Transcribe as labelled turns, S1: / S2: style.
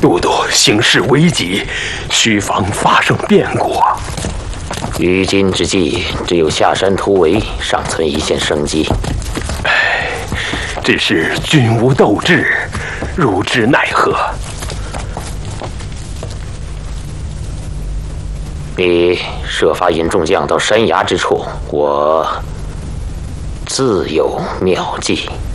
S1: 都督形势危急，须防发生变故。
S2: 于今之计，只有下山突围，尚存一线生机。
S1: 只是君无斗志，如之奈何？
S2: 你设法引众将到山崖之处，我自有妙计。